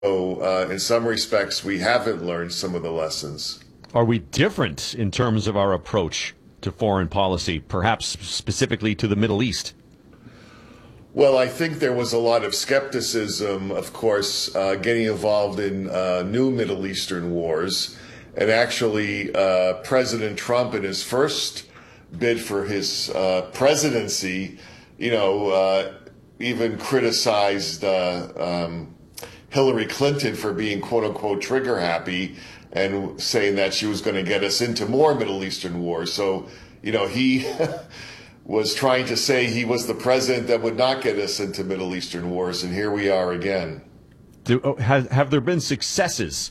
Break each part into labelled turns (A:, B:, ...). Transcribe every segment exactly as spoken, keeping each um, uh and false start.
A: uh, in some respects, we haven't learned some of the lessons.
B: Are we different in terms of our approach to foreign policy, perhaps specifically to the Middle East?
A: Well, I think there was a lot of skepticism, of course, uh, getting involved in uh, new Middle Eastern wars. And actually, uh, President Trump, in his first bid for his uh, presidency, you know, uh, even criticized uh, um, Hillary Clinton for being, quote unquote, trigger happy and saying that she was going to get us into more Middle Eastern wars. So, you know, he was trying to say he was the president that would not get us into Middle Eastern wars, and here we are again.
B: Do, have, have there been successes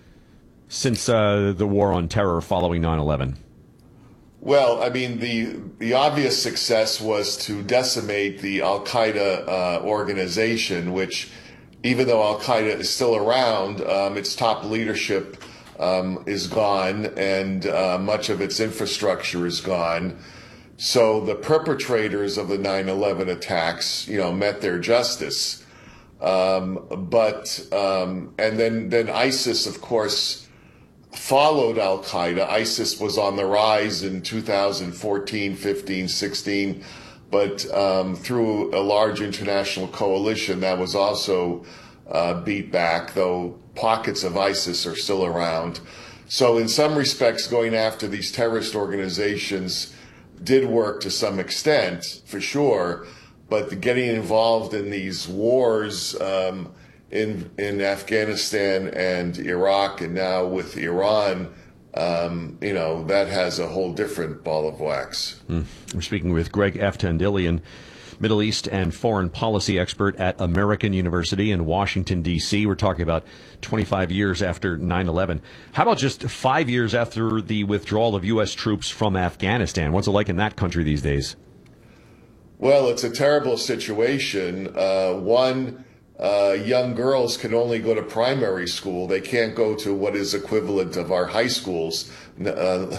B: since uh, the war on terror following nine eleven?
A: Well, I mean, the the obvious success was to decimate the Al-Qaeda uh, organization, which, even though Al-Qaeda is still around, um, its top leadership um, is gone, and uh, much of its infrastructure is gone. So the perpetrators of the nine eleven attacks, you know, met their justice. Um, but, um, and then, then ISIS, of course, followed Al-Qaeda. ISIS was on the rise in two thousand fourteen, fifteen, sixteen, but um, through a large international coalition that was also uh, beat back, though pockets of ISIS are still around. So in some respects, going after these terrorist organizations did work to some extent, for sure, but the getting involved in these wars um, in in Afghanistan and Iraq and now with Iran, um, you know, that has a whole different ball of wax.
B: Mm. We're speaking with Greg Aftandilian, Middle East and foreign policy expert at American University in Washington, D C We're talking about twenty-five years after nine eleven. How about just five years after the withdrawal of U S troops from Afghanistan? What's it like in that country these days?
A: Well, it's a terrible situation. Uh, one, uh, young girls can only go to primary school. They can't go to what is equivalent of our high schools, uh,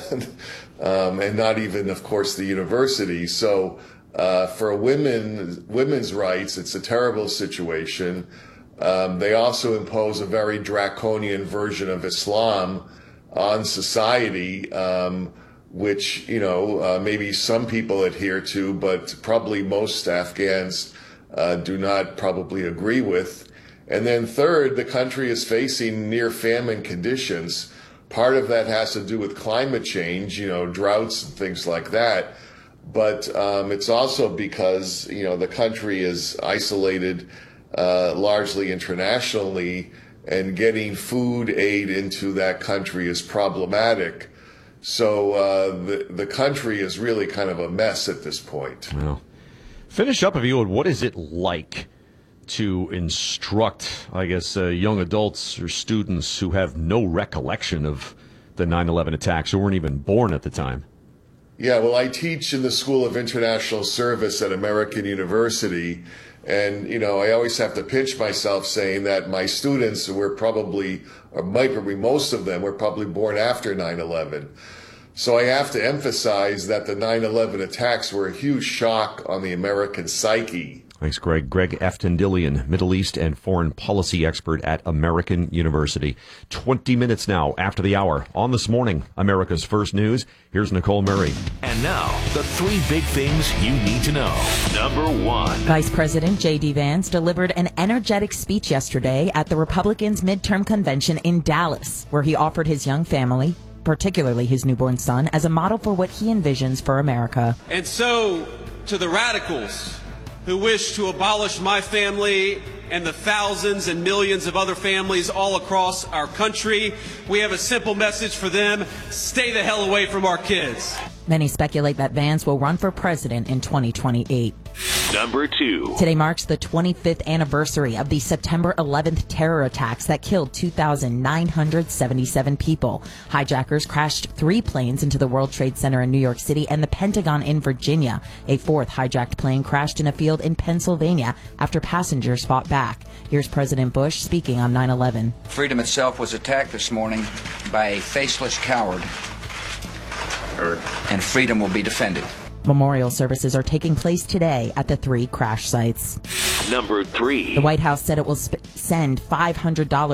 A: um, and not even, of course, the university. So uh, for women, women's rights, it's a terrible situation. Um, they also impose a very draconian version of Islam on society, um, which, you know, uh, maybe some people adhere to, but probably most Afghans uh, do not probably agree with. And then third, the country is facing near famine conditions. Part of that has to do with climate change, you know, droughts and things like that. But um, it's also because, you know, the country is isolated uh, largely internationally, and getting food aid into that country is problematic. So uh, the the country is really kind of a mess at this point.
B: Well, finish up, if you would. What is it like to instruct, I guess, uh, young adults or students who have no recollection of the nine eleven attacks, who weren't even born at the time?
A: Yeah, well, I teach in the School of International Service at American University. And, you know, I always have to pinch myself saying that my students were probably, or might be most of them, were probably born after nine eleven. So I have to emphasize that the nine eleven attacks were a huge shock on the American psyche.
B: Thanks, Greg. Greg Aftandilian, Middle East and foreign policy expert at American University. Twenty minutes now after the hour on This Morning, America's First News. Here's Nicole Murray.
C: And now, the three big things you need to know. Number one.
D: Vice President J D. Vance delivered an energetic speech yesterday at the Republicans' midterm convention in Dallas, where he offered his young family, particularly his newborn son, as a model for what he envisions for America.
E: And so, to the radicals who wish to abolish my family and the thousands and millions of other families all across our country, we have a simple message for them: stay the hell away from our kids.
D: Many speculate that Vance will run for president in twenty twenty-eight.
C: Number two.
D: Today marks the twenty-fifth anniversary of the September eleventh terror attacks that killed two thousand nine hundred seventy-seven people. Hijackers crashed three planes into the World Trade Center in New York City and the Pentagon in Virginia. A fourth hijacked plane crashed in a field in Pennsylvania after passengers fought back. Here's President Bush speaking on nine eleven.
F: Freedom itself was attacked this morning by a faceless coward, and freedom will be defended.
D: Memorial services are taking place today at the three crash sites.
C: Number three.
D: The White House said it will sp- send five hundred dollars